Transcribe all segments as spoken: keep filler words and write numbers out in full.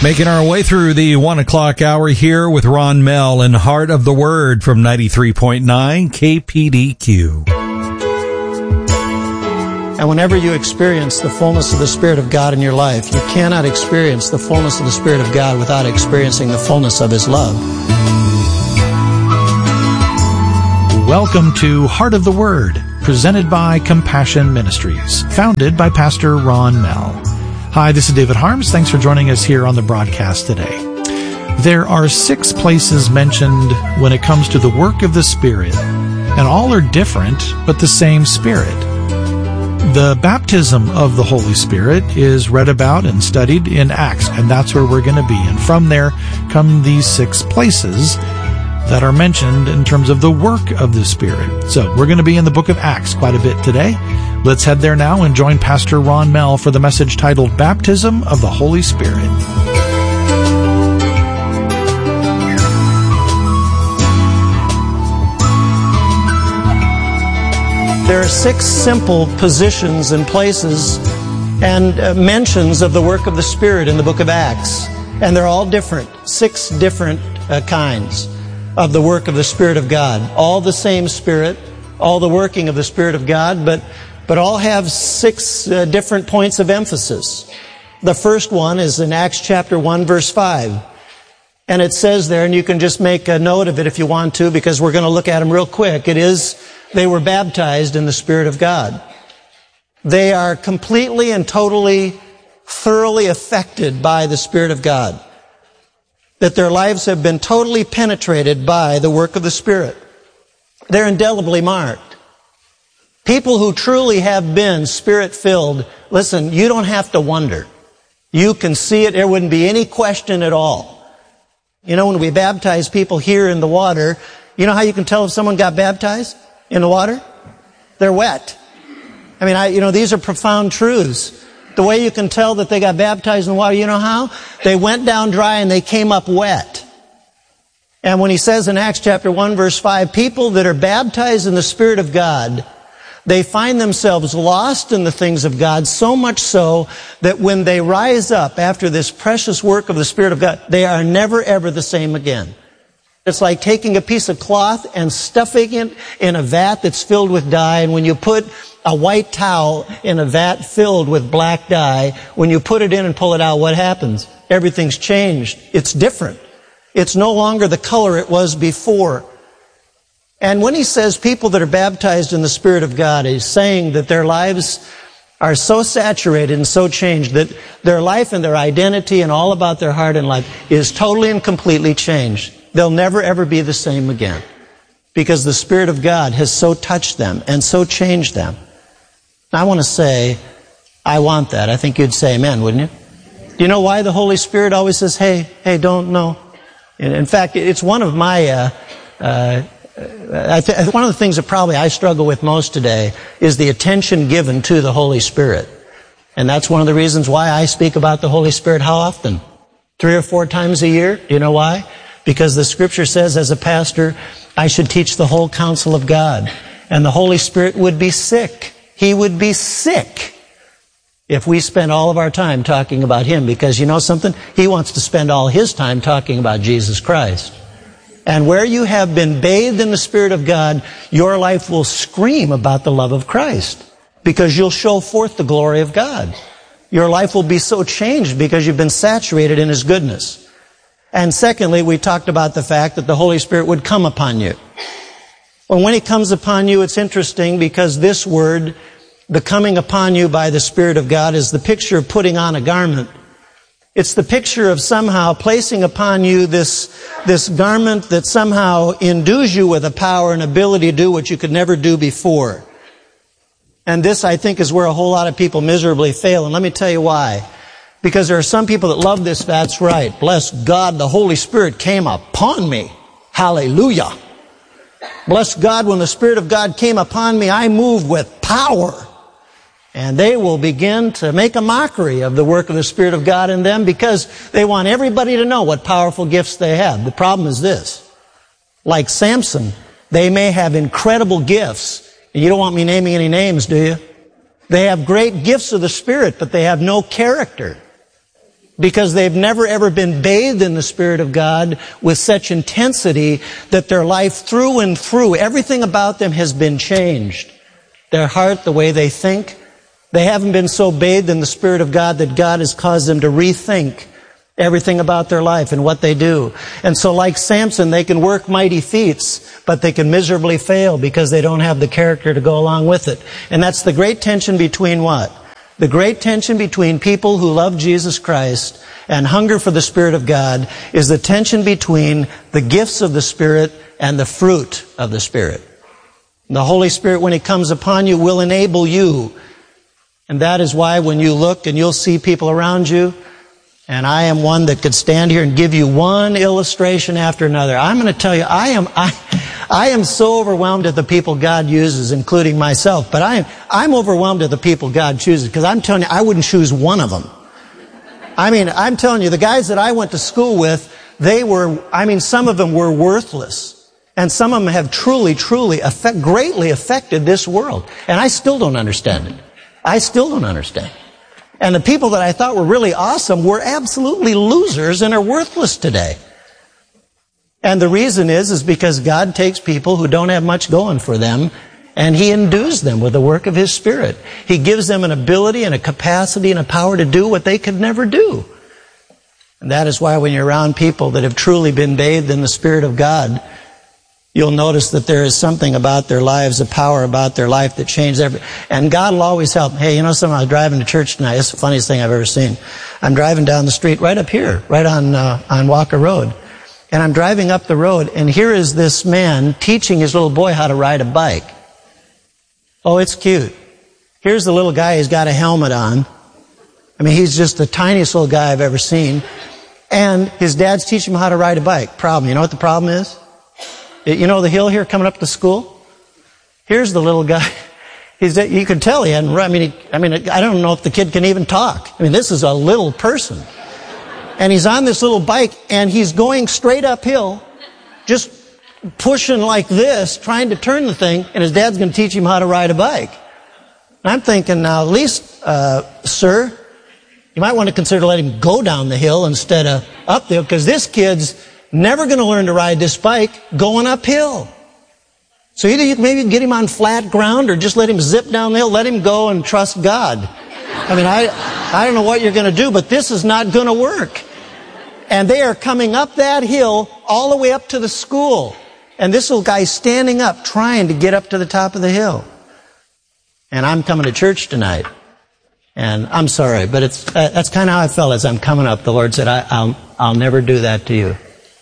Making our way through the one o'clock hour here with Ron Mell and Heart of the Word from ninety-three point nine K P D Q. And whenever you experience the fullness of the Spirit of God in your life, you cannot experience the fullness of the Spirit of God without experiencing the fullness of His love. Welcome to Heart of the Word, presented by Compassion Ministries, founded by Pastor Ron Mell. Hi, this is David Harms. Thanks for joining us here on the broadcast today. There are six places mentioned when it comes to the work of the Spirit, and all are different, but the same Spirit. The baptism of the Holy Spirit is read about and studied in Acts, and that's where we're going to be. And from there come these six places that are mentioned in terms of the work of the Spirit. So we're going to be in the book of Acts quite a bit today. Let's head there now and join Pastor Ron Mell for the message titled Baptism of the Holy Spirit. There are six simple positions and places and uh, mentions of the work of the Spirit in the book of Acts. And they're all different, six different uh, kinds of the work of the Spirit of God. All the same Spirit, all the working of the Spirit of God, but but all have six uh, different points of emphasis. The first one is in Acts chapter one, verse five. And it says there, and you can just make a note of it if you want to, because we're going to look at them real quick. It is, they were baptized in the Spirit of God. They are completely and totally, thoroughly affected by the Spirit of God. That their lives have been totally penetrated by the work of the Spirit. They're indelibly marked. People who truly have been Spirit-filled, listen, you don't have to wonder. You can see it. There wouldn't be any question at all. You know, when we baptize people here in the water, you know how you can tell if someone got baptized in the water? They're wet. I mean, I, you know, these are profound truths. The way you can tell that they got baptized in the water, you know how? They went down dry and they came up wet. And when he says in Acts chapter one, verse five, people that are baptized in the Spirit of God, they find themselves lost in the things of God, so much so that when they rise up after this precious work of the Spirit of God, they are never ever the same again. It's like taking a piece of cloth and stuffing it in a vat that's filled with dye, and when you put a white towel in a vat filled with black dye, when you put it in and pull it out, what happens? Everything's changed. It's different. It's no longer the color it was before. And when he says people that are baptized in the Spirit of God, he's saying that their lives are so saturated and so changed that their life and their identity and all about their heart and life is totally and completely changed. They'll never ever be the same again because the Spirit of God has so touched them and so changed them. I want to say, I want that. I think you'd say amen, wouldn't you? Do you know why the Holy Spirit always says, hey, hey, don't know? In fact, it's one of my... Uh, uh, I th- one of the things that probably I struggle with most today is the attention given to the Holy Spirit. And that's one of the reasons why I speak about the Holy Spirit how often? Three or four times a year. Do you know why? Because the Scripture says as a pastor, I should teach the whole counsel of God. And the Holy Spirit would be sick. He would be sick if we spent all of our time talking about Him. Because you know something? He wants to spend all His time talking about Jesus Christ. And where you have been bathed in the Spirit of God, your life will scream about the love of Christ because you'll show forth the glory of God. Your life will be so changed because you've been saturated in His goodness. And secondly, we talked about the fact that the Holy Spirit would come upon you. Well, when He comes upon you, it's interesting because this word, the coming upon you by the Spirit of God, is the picture of putting on a garment. It's the picture of somehow placing upon you this, this garment that somehow endues you with a power and ability to do what you could never do before. And this, I think, is where a whole lot of people miserably fail. And let me tell you why. Because there are some people that love this. That's right. Bless God, the Holy Spirit came upon me. Hallelujah. Bless God, when the Spirit of God came upon me, I moved with power. And they will begin to make a mockery of the work of the Spirit of God in them because they want everybody to know what powerful gifts they have. The problem is this. Like Samson, they may have incredible gifts. And you don't want me naming any names, do you? They have great gifts of the Spirit, but they have no character. because they've never ever been bathed in the Spirit of God with such intensity that their life through and through, everything about them has been changed. Their heart, the way they think, they haven't been so bathed in the Spirit of God that God has caused them to rethink everything about their life and what they do. And so like Samson, they can work mighty feats, but they can miserably fail because they don't have the character to go along with it. And that's the great tension between what? The great tension between people who love Jesus Christ and hunger for the Spirit of God is the tension between the gifts of the Spirit and the fruit of the Spirit. The Holy Spirit, when He comes upon you, will enable you. And that is why when you look and you'll see people around you, and I am one that could stand here and give you one illustration after another. I'm going to tell you, I am I, I am so overwhelmed at the people God uses, including myself. But I am I'm overwhelmed at the people God chooses, because I'm telling you, I wouldn't choose one of them. I mean, I'm telling you, the guys that I went to school with, they were, I mean, some of them were worthless. And some of them have truly, truly, affect, greatly affected this world. And I still don't understand it. I still don't understand it. And the people that I thought were really awesome were absolutely losers and are worthless today. And the reason is, is because God takes people who don't have much going for them, and He endues them with the work of His Spirit. He gives them an ability and a capacity and a power to do what they could never do. And that is why when you're around people that have truly been bathed in the Spirit of God, you'll notice that there is something about their lives, a power about their life that changes everything. And God will always help. Hey, you know something? I was driving to church tonight. It's the funniest thing I've ever seen. I'm driving down the street right up here, right on uh, on Walker Road. And I'm driving up the road, and here is this man teaching his little boy how to ride a bike. Oh, it's cute. Here's the little guy. He's got a helmet on. I mean, he's just the tiniest little guy I've ever seen. And his dad's teaching him how to ride a bike. Problem. You know what the problem is? You know the hill here coming up to school? Here's the little guy. He's, you can tell he hadn't run. I mean, he, I mean, I don't know if the kid can even talk. I mean, this is a little person. And he's on this little bike, and he's going straight uphill, just pushing like this, trying to turn the thing, and his dad's going to teach him how to ride a bike. And I'm thinking, now, at least, uh, sir, you might want to consider letting him go down the hill instead of up there, because this kid's never going to learn to ride this bike going uphill. So either you can maybe get him on flat ground or just let him zip down the hill, let him go and trust God. I mean, I, I don't know what you're going to do, but this is not going to work. And they are coming up that hill all the way up to the school. And this little guy's standing up trying to get up to the top of the hill. And I'm coming to church tonight. And I'm sorry, but it's uh, that's kind of how I felt as I'm coming up. The Lord said, I, I'll, I'll never do that to you.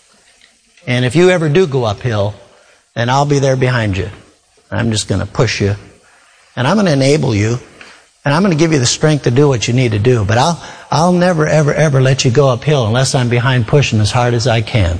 And if you ever do go uphill, then I'll be there behind you. I'm just going to push you. And I'm going to enable you. And I'm going to give you the strength to do what you need to do. But I'll, I'll never, ever, ever let you go uphill unless I'm behind pushing as hard as I can.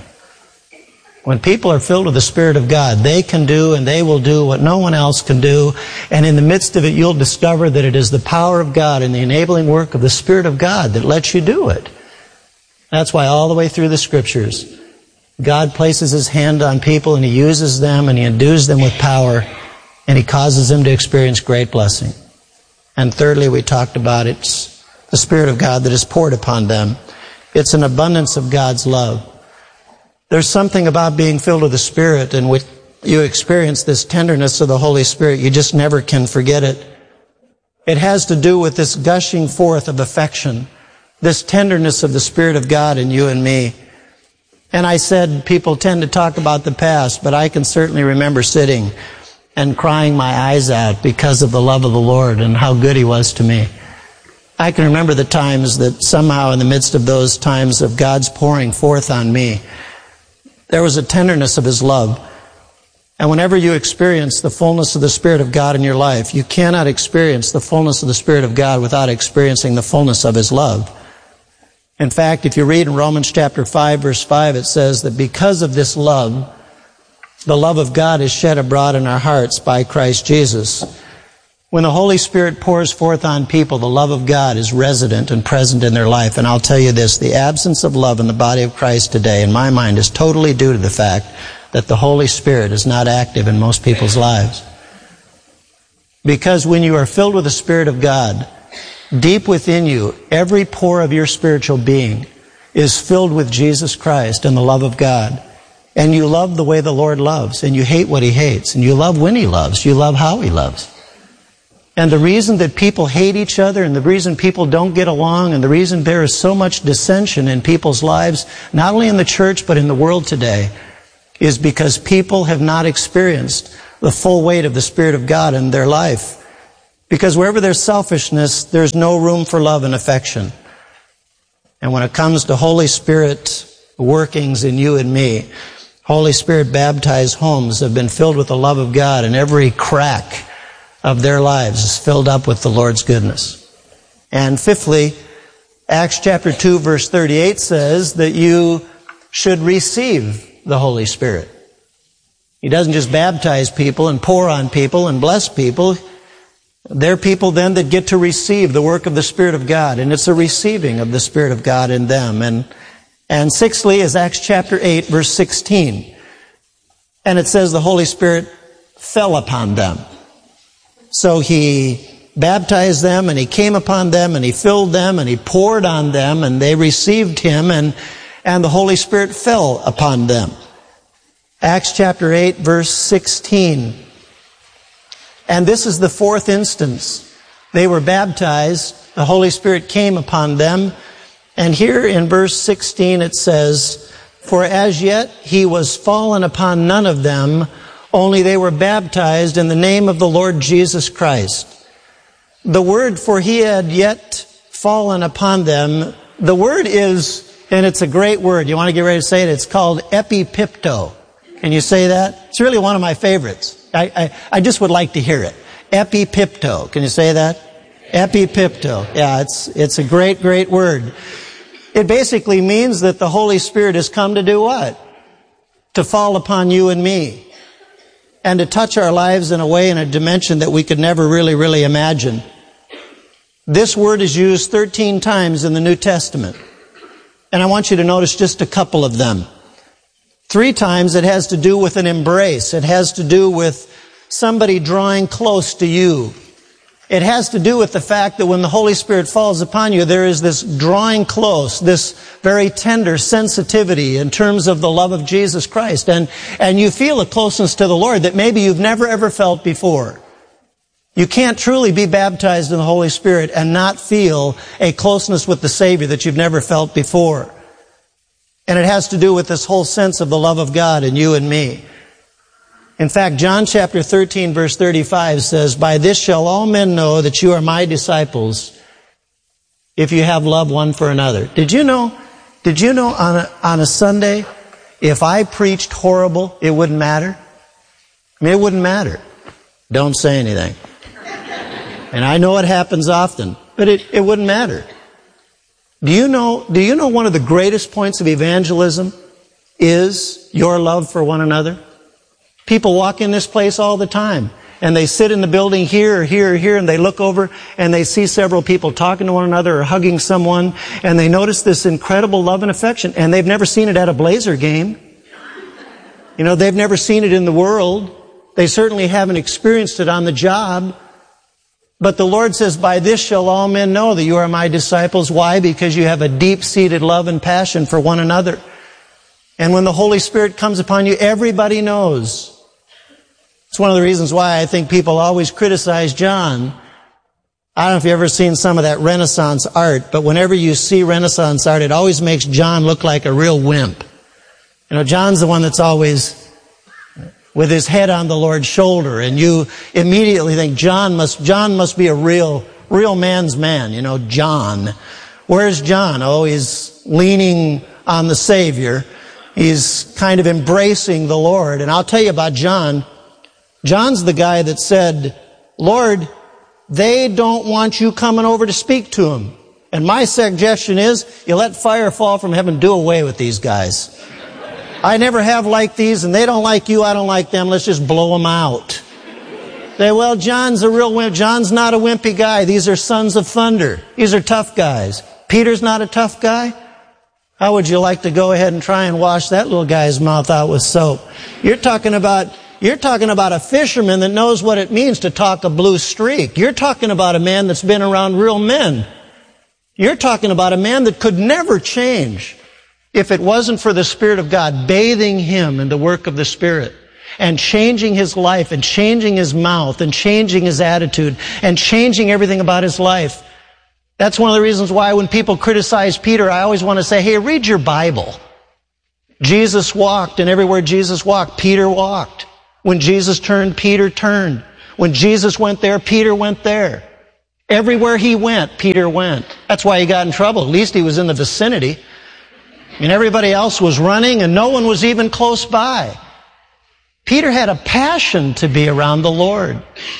When people are filled with the Spirit of God, they can do and they will do what no one else can do. And in the midst of it, you'll discover that it is the power of God and the enabling work of the Spirit of God that lets you do it. That's why all the way through the Scriptures, God places His hand on people and He uses them and He endues them with power and He causes them to experience great blessing. And thirdly, we talked about it's the Spirit of God that is poured upon them. It's an abundance of God's love. There's something about being filled with the Spirit and with you experience this tenderness of the Holy Spirit. You just never can forget it. It has to do with this gushing forth of affection, this tenderness of the Spirit of God in you and me. And I said people tend to talk about the past, but I can certainly remember sitting and crying my eyes out because of the love of the Lord and how good He was to me. I can remember the times that somehow in the midst of those times of God's pouring forth on me, there was a tenderness of His love. And whenever you experience the fullness of the Spirit of God in your life, you cannot experience the fullness of the Spirit of God without experiencing the fullness of His love. In fact, if you read in Romans chapter five, verse five, it says that because of this love, the love of God is shed abroad in our hearts by Christ Jesus. When the Holy Spirit pours forth on people, the love of God is resident and present in their life. And I'll tell you this, the absence of love in the body of Christ today, in my mind, is totally due to the fact that the Holy Spirit is not active in most people's lives. Because when you are filled with the Spirit of God, deep within you, every pore of your spiritual being is filled with Jesus Christ and the love of God, and you love the way the Lord loves, and you hate what He hates, and you love when He loves, you love how He loves. And the reason that people hate each other, and the reason people don't get along, and the reason there is so much dissension in people's lives, not only in the church but in the world today, is because people have not experienced the full weight of the Spirit of God in their life. Because wherever there's selfishness, there's no room for love and affection. And when it comes to Holy Spirit workings in you and me, Holy Spirit baptized homes have been filled with the love of God, and every crack of their lives is filled up with the Lord's goodness. And fifthly, Acts chapter two verse thirty-eight says that you should receive the Holy Spirit. He doesn't just baptize people and pour on people and bless people. They're people then that get to receive the work of the Spirit of God, and it's a receiving of the Spirit of God in them. And and sixthly is Acts chapter eight verse sixteen. And it says the Holy Spirit fell upon them. So He baptized them, and He came upon them, and He filled them, and He poured on them, and they received Him, and, and the Holy Spirit fell upon them. Acts chapter eight, verse sixteen. And this is the fourth instance. They were baptized, the Holy Spirit came upon them, and here in verse sixteen it says, "For as yet He was fallen upon none of them, only they were baptized in the name of the Lord Jesus Christ." The word "for He had yet fallen upon them," the word is, and it's a great word. You want to get ready to say it? It's called epipipto. Can you say that? It's really one of my favorites. I, I, I just would like to hear it. Epipipto. Can you say that? Epipipto. Yeah, it's, it's a great, great word. It basically means that the Holy Spirit has come to do what? To fall upon you and me. And to touch our lives in a way, in a dimension that we could never really, really imagine. This word is used thirteen times in the New Testament. And I want you to notice just a couple of them. Three times it has to do with an embrace. It has to do with somebody drawing close to you. It has to do with the fact that when the Holy Spirit falls upon you, there is this drawing close, this very tender sensitivity in terms of the love of Jesus Christ. And, and you feel a closeness to the Lord that maybe you've never ever felt before. You can't truly be baptized in the Holy Spirit and not feel a closeness with the Savior that you've never felt before. And it has to do with this whole sense of the love of God in you and me. In fact, John chapter thirteen verse thirty-five says, "By this shall all men know that you are my disciples, if you have love one for another." Did you know, did you know on a, on a Sunday, if I preached horrible, it wouldn't matter? I mean, it wouldn't matter. Don't say anything. And I know it happens often, but it, it wouldn't matter. Do you know, do you know one of the greatest points of evangelism is your love for one another? People walk in this place all the time, and they sit in the building here or here or here, and they look over and they see several people talking to one another or hugging someone, and they notice this incredible love and affection, and they've never seen it at a Blazer game. You know, they've never seen it in the world. They certainly haven't experienced it on the job. But the Lord says, "By this shall all men know that you are my disciples." Why? Because you have a deep-seated love and passion for one another. And when the Holy Spirit comes upon you, everybody knows. It's one of the reasons why I think people always criticize John. I don't know if you've ever seen some of that Renaissance art, but whenever you see Renaissance art, it always makes John look like a real wimp. You know, John's the one that's always with his head on the Lord's shoulder, and you immediately think John must John must be a real real man's man, you know, John. Where's John? Oh, he's leaning on the Savior. He's kind of embracing the Lord. And I'll tell you about John. John's the guy that said, "Lord, they don't want you coming over to speak to them. And my suggestion is, you let fire fall from heaven, do away with these guys. I never have liked these, and they don't like you, I don't like them, let's just blow them out." Say, well, John's a real wimp. John's not a wimpy guy. These are sons of thunder. These are tough guys. Peter's not a tough guy. How would you like to go ahead and try and wash that little guy's mouth out with soap? You're talking about, You're talking about a fisherman that knows what it means to talk a blue streak. You're talking about a man that's been around real men. You're talking about a man that could never change if it wasn't for the Spirit of God bathing him in the work of the Spirit and changing his life and changing his mouth and changing his attitude and changing everything about his life. That's one of the reasons why when people criticize Peter, I always want to say, hey, read your Bible. Jesus walked, and everywhere Jesus walked, Peter walked. When Jesus turned, Peter turned. When Jesus went there, Peter went there. Everywhere he went, Peter went. That's why he got in trouble. At least he was in the vicinity. I mean, everybody else was running, and no one was even close by. Peter had a passion to be around the Lord.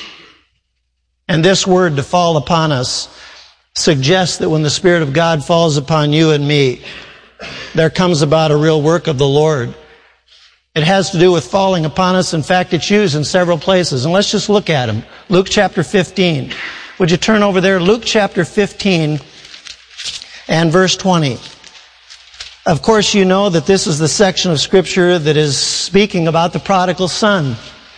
And this word, to fall upon us, suggests that when the Spirit of God falls upon you and me, there comes about a real work of the Lord. It has to do with falling upon us. In fact, it's used in several places. And let's just look at them. Luke chapter fifteen. Would you turn over there? Luke chapter fifteen and verse twenty. Of course, you know that this is the section of Scripture that is speaking about the prodigal son.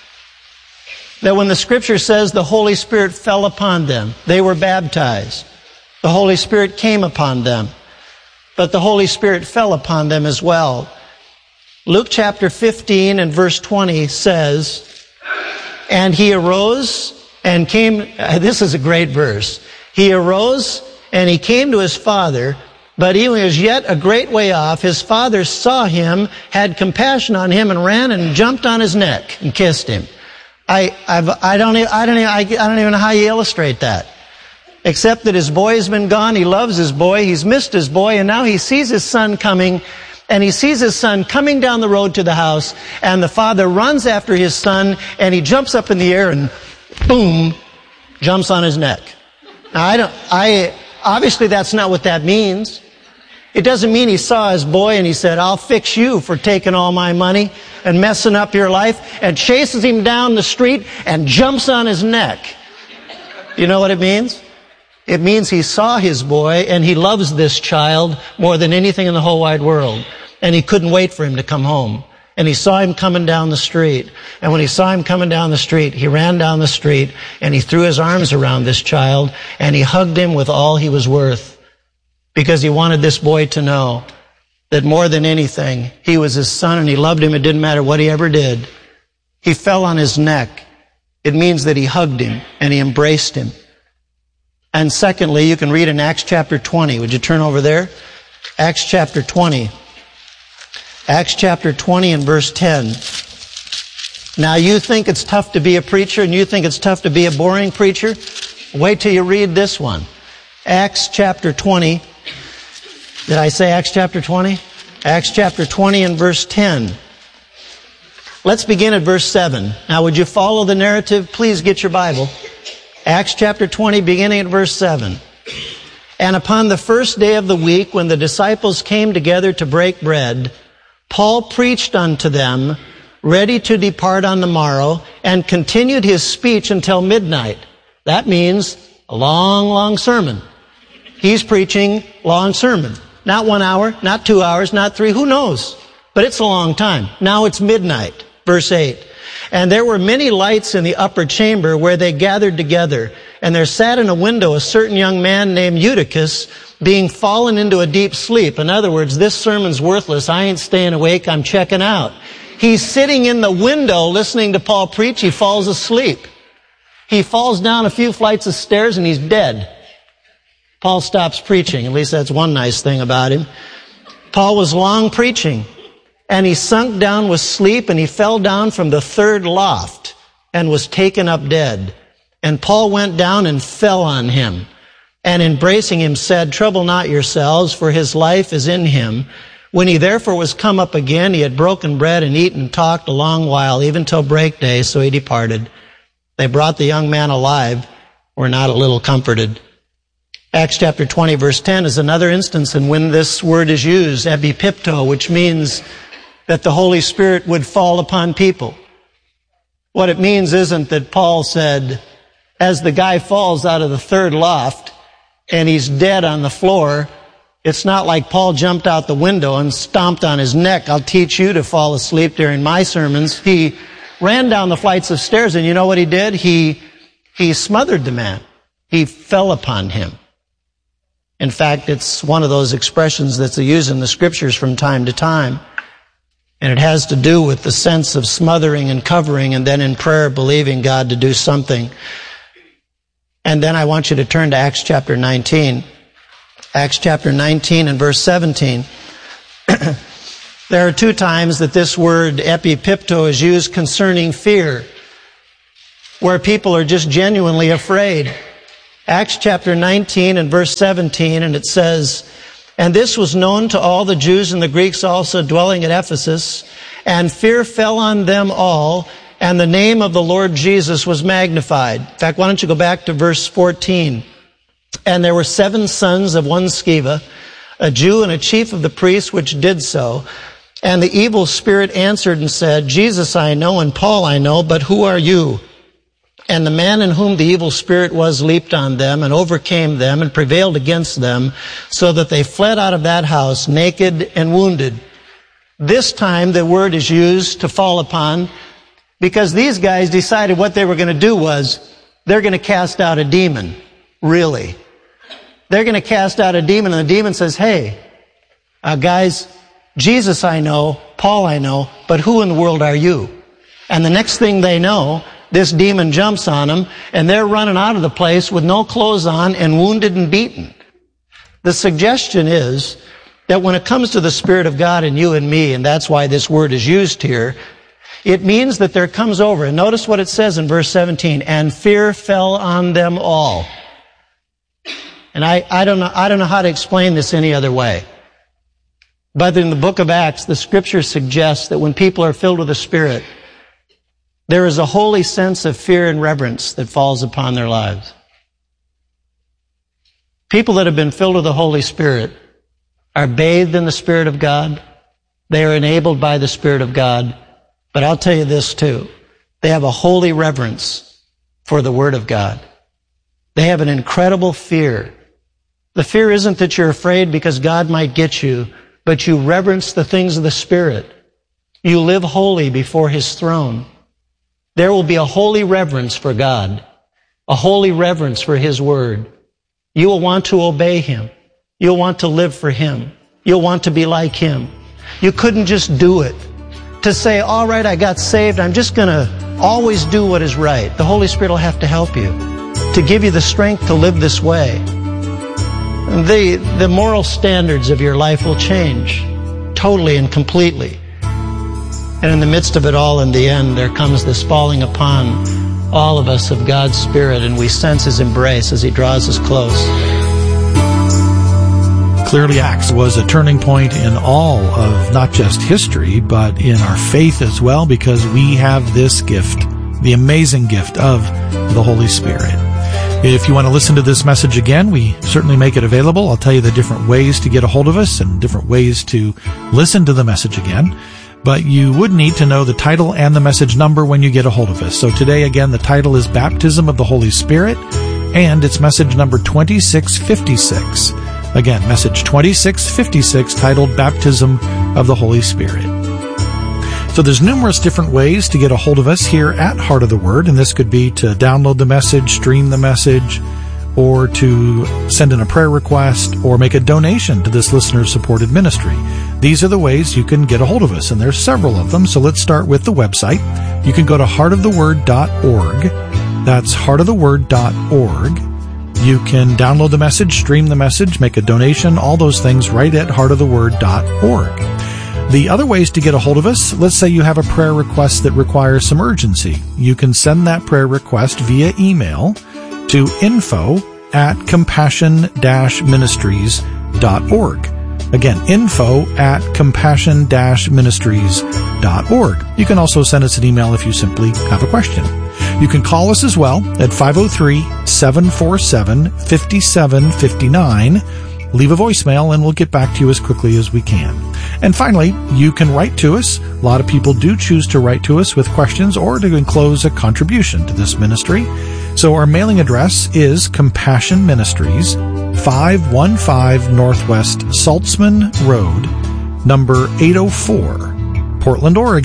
That when the Scripture says the Holy Spirit fell upon them, they were baptized. The Holy Spirit came upon them. But the Holy Spirit fell upon them as well. Luke chapter fifteen and verse twenty says, and he arose and came, this is a great verse. He arose and he came to his father, but he was yet a great way off. His father saw him, had compassion on him, and ran and jumped on his neck and kissed him. I, I've, I don't, I don't, I don't even know how you illustrate that. Except that his boy has been gone. He loves his boy. He's missed his boy. And now he sees his son coming. And he sees his son coming down the road to the house. And the father runs after his son. And he jumps up in the air and boom, jumps on his neck. Now I don't, I, obviously that's not what that means. It doesn't mean he saw his boy and he said, I'll fix you for taking all my money and messing up your life, and chases him down the street and jumps on his neck. You know what it means? It means he saw his boy and he loves this child more than anything in the whole wide world. And he couldn't wait for him to come home. And he saw him coming down the street. And when he saw him coming down the street, he ran down the street and he threw his arms around this child and he hugged him with all he was worth. Because he wanted this boy to know that more than anything, he was his son and he loved him. It didn't matter what he ever did. He fell on his neck. It means that he hugged him and he embraced him. And secondly, you can read in Acts chapter twenty. Would you turn over there? Acts chapter twenty. Acts chapter twenty and verse ten. Now you think it's tough to be a preacher and you think it's tough to be a boring preacher? Wait till you read this one. Acts chapter twenty. Did I say Acts chapter twenty? Acts chapter twenty and verse ten. Let's begin at verse seven. Now would you follow the narrative? Please get your Bible. Acts chapter twenty, beginning at verse seven. And upon the first day of the week, when the disciples came together to break bread, Paul preached unto them, ready to depart on the morrow, and continued his speech until midnight. That means a long, long sermon. He's preaching long sermon. Not one hour, not two hours, not three, who knows? But it's a long time. Now it's midnight. Verse eight. And there were many lights in the upper chamber where they gathered together. And there sat in a window a certain young man named Eutychus, being fallen into a deep sleep. In other words, this sermon's worthless. I ain't staying awake. I'm checking out. He's sitting in the window listening to Paul preach. He falls asleep. He falls down a few flights of stairs and he's dead. Paul stops preaching. At least that's one nice thing about him. Paul was long preaching. And he sunk down with sleep, and he fell down from the third loft and was taken up dead. And Paul went down and fell on him, and embracing him said, Trouble not yourselves, for his life is in him. When he therefore was come up again, he had broken bread and eaten and talked a long while, even till break day, so he departed. They brought the young man alive, were not a little comforted. Acts chapter twenty, verse ten is another instance in when this word is used, epipipto, which means that the Holy Spirit would fall upon people. What it means isn't that Paul said, as the guy falls out of the third loft and he's dead on the floor, it's not like Paul jumped out the window and stomped on his neck. I'll teach you to fall asleep during my sermons. He ran down the flights of stairs, and you know what he did? He, he smothered the man. He fell upon him. In fact, it's one of those expressions that's used in the scriptures from time to time. And it has to do with the sense of smothering and covering, and then in prayer believing God to do something. And then I want you to turn to Acts chapter nineteen. Acts chapter nineteen and verse seventeen. There are two times that this word epipipto is used concerning fear, where people are just genuinely afraid. Acts chapter nineteen and verse seventeen, and it says, "And this was known to all the Jews and the Greeks also dwelling at Ephesus, and fear fell on them all, and the name of the Lord Jesus was magnified." In fact, why don't you go back to verse fourteen. "And there were seven sons of one Sceva, a Jew and a chief of the priests, which did so. And the evil spirit answered and said, Jesus I know, and Paul I know, but who are you? And the man in whom the evil spirit was leaped on them and overcame them and prevailed against them, so that they fled out of that house naked and wounded." This time the word is used to fall upon, because these guys decided what they were going to do was, they're going to cast out a demon. Really. They're going to cast out a demon, and the demon says, "Hey, uh, guys, Jesus I know, Paul I know, but who in the world are you?" And the next thing they know, this demon jumps on them, and they're running out of the place with no clothes on and wounded and beaten. The suggestion is that when it comes to the Spirit of God in you and me, and that's why this word is used here, it means that there comes over, and notice what it says in verse seventeen, "And fear fell on them all." And I, I don't know, I don't know how to explain this any other way. But in the book of Acts, the scripture suggests that when people are filled with the Spirit, there is a holy sense of fear and reverence that falls upon their lives. People that have been filled with the Holy Spirit are bathed in the Spirit of God. They are enabled by the Spirit of God. But I'll tell you this too. They have a holy reverence for the Word of God. They have an incredible fear. The fear isn't that you're afraid because God might get you, but you reverence the things of the Spirit. You live holy before His throne. There will be a holy reverence for God, a holy reverence for His Word. You will want to obey Him. You'll want to live for Him. You'll want to be like Him. You couldn't just do it. To say, all right, I got saved, I'm just going to always do what is right. The Holy Spirit will have to help you, to give you the strength to live this way. The, the moral standards of your life will change totally and completely. And in the midst of it all, in the end, there comes this falling upon all of us of God's Spirit, and we sense His embrace as He draws us close. Clearly, Acts was a turning point in all of not just history, but in our faith as well, because we have this gift, the amazing gift of the Holy Spirit. If you want to listen to this message again, we certainly make it available. I'll tell you the different ways to get a hold of us and different ways to listen to the message again. But you would need to know the title and the message number when you get a hold of us. So today, again, the title is Baptism of the Holy Spirit, and it's message number twenty-six fifty-six. Again, message twenty-six fifty-six, titled Baptism of the Holy Spirit. So there's numerous different ways to get a hold of us here at Heart of the Word, and this could be to download the message, stream the message, or to send in a prayer request, or make a donation to this listener-supported ministry. These are the ways you can get a hold of us, and there's several of them, so let's start with the website. You can go to heart of the word dot org. That's heart of the word dot org. You can download the message, stream the message, make a donation, all those things right at heart of the word dot org. The other ways to get a hold of us, let's say you have a prayer request that requires some urgency. You can send that prayer request via email to info at compassion dash ministries dot org. Again, info at compassion dash ministries dot org. You can also send us an email if you simply have a question. You can call us as well at five oh three, seven four seven, five seven five nine. Leave a voicemail and we'll get back to you as quickly as we can. And finally, you can write to us. A lot of people do choose to write to us with questions or to enclose a contribution to this ministry. So our mailing address is Compassion Ministries, five one five Northwest Saltzman Road, number eight oh four, Portland, Oregon,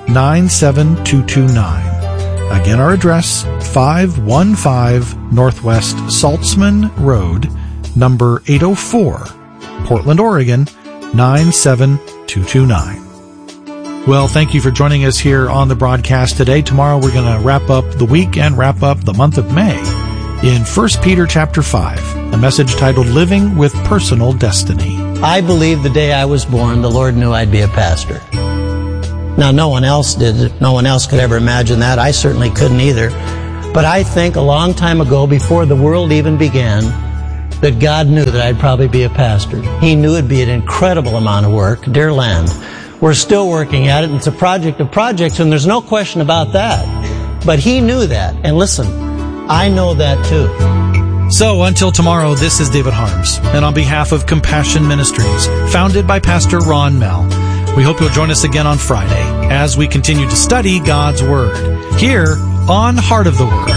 nine seven two two nine. Again, our address, five one five Northwest Saltzman Road, number eight oh four, Portland, Oregon, nine seven two two nine. Well, thank you for joining us here on the broadcast today. Tomorrow we're going to wrap up the week and wrap up the month of May in First Peter chapter five, a message titled Living with Personal Destiny. I believe the day I was born, the Lord knew I'd be a pastor. Now, no one else did. No one else could ever imagine that. I certainly couldn't either. But I think a long time ago, before the world even began, that God knew that I'd probably be a pastor. He knew it'd be an incredible amount of work. Dear land, we're still working at it. It's a project of projects, and there's no question about that. But He knew that. And listen, I know that too. So until tomorrow, this is David Harms, and on behalf of Compassion Ministries, founded by Pastor Ron Mell, we hope you'll join us again on Friday as we continue to study God's Word here on Heart of the Word.